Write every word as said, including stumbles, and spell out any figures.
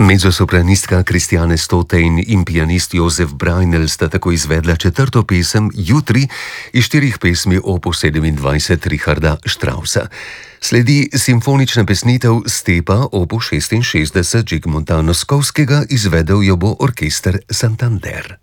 Mezzosopranistka Christiane Stotein in pianist Josef Brajnel sta tako izvedla četrto pesem Jutri iz štirih pesmi opus sedemindvajset Richarda Straussa. Sledi simfonična pesnitev Stepa opus šestinšestdeset Zigmunda Noskovskega, izvedel jo bo orkester Santander.